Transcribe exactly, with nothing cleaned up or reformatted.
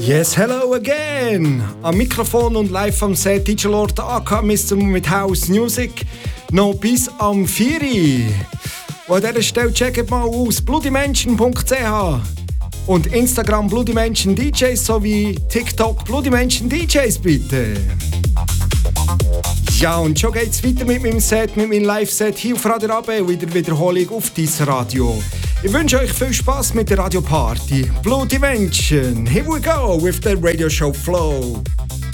Yes, hello again! Am Mikrofon und live am Set D J Lord aka Mister Mo mit House Music noch bis am vier Uhr. Und an dieser Stelle checkt mal aus bloodymenschen punkt c h und Instagram bloodymenschen D Js sowie TikTok bloodymenschen D Js bitte. Ja, und schon geht's weiter mit meinem Set, mit meinem Live-Set hier auf Radio Rabe, wieder Wiederholung auf dieses Radio. Ich wünsche euch viel Spaß mit der Radio Party. Bloody Menschen, here we go with the radio show flow.